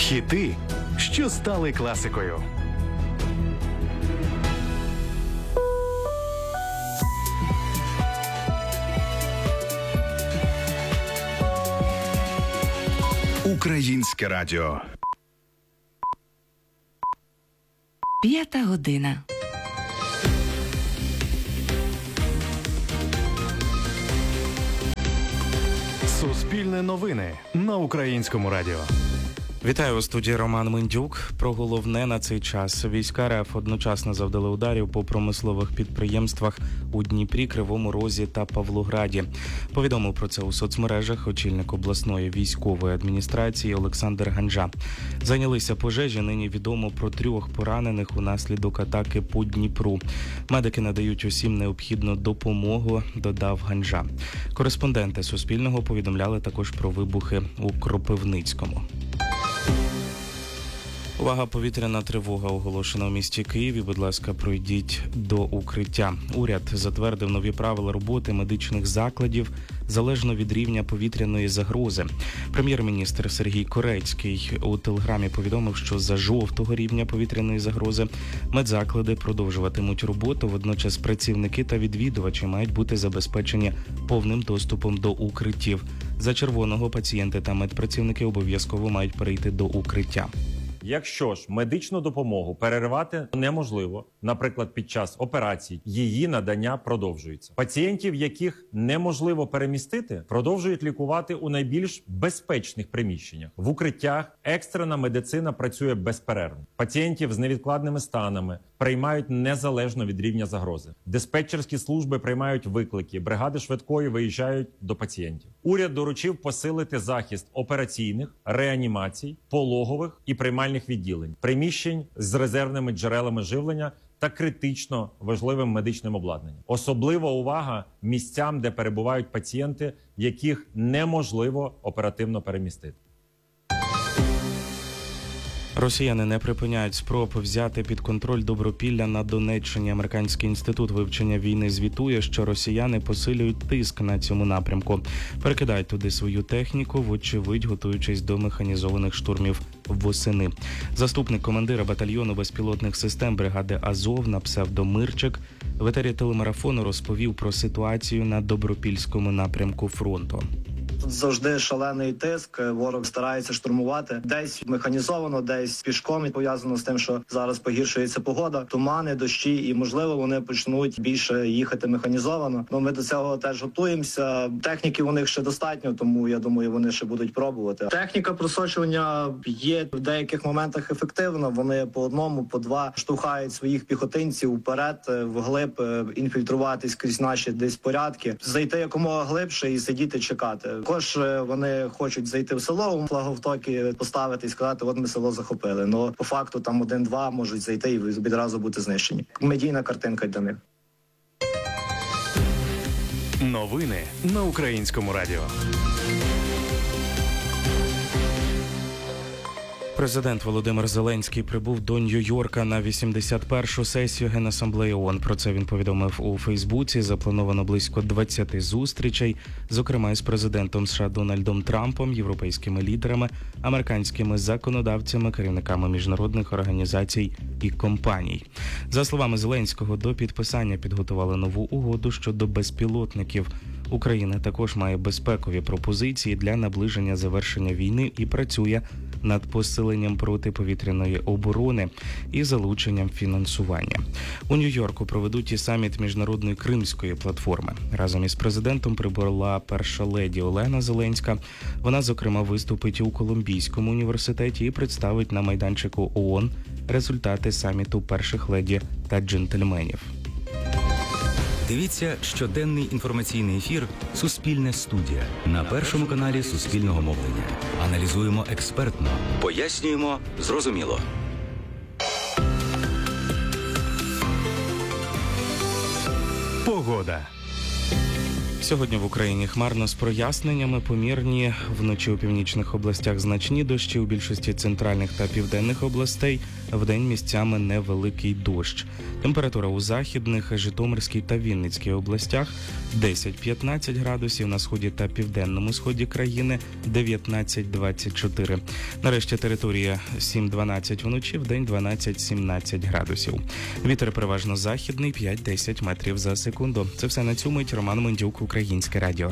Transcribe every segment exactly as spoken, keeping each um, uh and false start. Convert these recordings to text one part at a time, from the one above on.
Хіти, що стали класикою. Українське радіо. П'ята година. Суспільне новини на Українському радіо. Вітаю, у студії Роман Мендюк. Про головне на цей час. Війська РФ одночасно завдали ударів по промислових підприємствах у Дніпрі, Кривому Розі та Павлограді. Повідомив про це у соцмережах очільник обласної військової адміністрації Олександр Ганжа. Зайнялися пожежі, нині відомо про трьох поранених унаслідок атаки по Дніпру. Медики надають усім необхідну допомогу, додав Ганжа. Кореспонденти Суспільного повідомляли також про вибухи у Кропивницькому. Увага, повітряна тривога оголошена у місті Києві. Будь ласка, пройдіть до укриття. Уряд затвердив нові правила роботи медичних закладів залежно від рівня повітряної загрози. Прем'єр-міністр Сергій Корецький у телеграмі повідомив, що за жовтого рівня повітряної загрози медзаклади продовжуватимуть роботу. Водночас працівники та відвідувачі мають бути забезпечені повним доступом до укриттів. За червоного пацієнти та медпрацівники обов'язково мають перейти до укриття. Якщо ж медичну допомогу переривати неможливо, наприклад, під час операцій, її надання продовжується. Пацієнтів, яких неможливо перемістити, продовжують лікувати у найбільш безпечних приміщеннях. В укриттях екстрена медицина працює безперервно. Пацієнтів з невідкладними станами приймають незалежно від рівня загрози. Диспетчерські служби приймають виклики, бригади швидкої виїжджають до пацієнтів. Уряд доручив посилити захист операційних, реанімацій, пологових і приймальних відділень, приміщень з резервними джерелами живлення та критично важливим медичним обладнанням. Особлива увага місцям, де перебувають пацієнти, яких неможливо оперативно перемістити. Росіяни не припиняють спроб взяти під контроль Добропілля на Донеччині. Американський інститут вивчення війни звітує, що росіяни посилюють тиск на цьому напрямку. Перекидають туди свою техніку, вочевидь готуючись до механізованих штурмів восени. Заступник командира батальйону безпілотних систем бригади Азов на псевдо Мирчик в етері телемарафону розповів про ситуацію на Добропільському напрямку фронту. Тут завжди шалений тиск, ворог старається штурмувати. Десь механізовано, десь пішком, і пов'язано з тим, що зараз погіршується погода, тумани, дощі, і, можливо, вони почнуть більше їхати механізовано. Ну, ми до цього теж готуємося. Техніки у них ще достатньо, тому, я думаю, вони ще будуть пробувати. Техніка просочування є в деяких моментах ефективна. Вони по одному, по два штовхають своїх піхотинців вперед, вглиб, інфільтруватись крізь наші десь порядки, зайти якомога глибше і сидіти, чекати. Також вони хочуть зайти в село, флаговтоки поставити і сказати, от ми село захопили. Ну, по факту, там один-два можуть зайти і відразу бути знищені. Медійна картинка для них. Новини на Українському радіо. Президент Володимир Зеленський прибув до Нью-Йорка на вісімдесят першу сесію Генасамблеї ООН. Про це він повідомив у Фейсбуці. Заплановано близько двадцяти зустрічей, зокрема із президентом США Дональдом Трампом, європейськими лідерами, американськими законодавцями, керівниками міжнародних організацій і компаній. За словами Зеленського, до підписання підготували нову угоду щодо безпілотників. Україна також має безпекові пропозиції для наближення завершення війни і працює над посиленням протиповітряної оборони і залученням фінансування. У Нью-Йорку проведуть і саміт міжнародної Кримської платформи. Разом із президентом прибула перша леді Олена Зеленська. Вона, зокрема, виступить у Колумбійському університеті і представить на майданчику ООН результати саміту перших леді та джентльменів. Дивіться щоденний інформаційний ефір «Суспільне студія» на Першому каналі Суспільного мовлення. Аналізуємо експертно, пояснюємо зрозуміло. Погода. Сьогодні в Україні хмарно з проясненнями, помірні, вночі у північних областях значні дощі, у більшості центральних та південних областей, вдень місцями невеликий дощ. Температура у західних, Житомирській та Вінницькій областях десять-п'ятнадцять градусів, на сході та південному сході країни дев'ятнадцять-двадцять чотири. Нарешті територія сім-дванадцять вночі, вдень дванадцять-сімнадцять градусів. Вітер переважно західний п'ять-десять метрів за секунду. Це все на цю мить. Роман Мендюк, Українське радіо.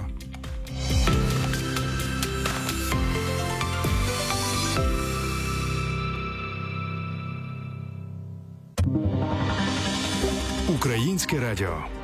Українське радіо.